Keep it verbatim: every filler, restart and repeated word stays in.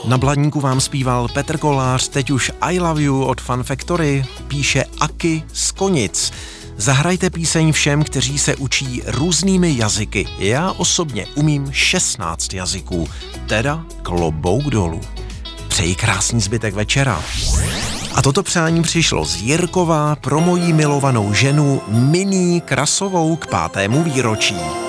Na Bladníku vám zpíval Petr Kolář, teď už I Love You od Fun Factory, píše Aki z Konic. Zahrajte píseň všem, kteří se učí různými jazyky. Já osobně umím šestnáct jazyků, teda klobouk dolů. Přeji krásný zbytek večera. A toto přání přišlo z Jirkova pro moji milovanou ženu Miní Krasovou k pátému výročí.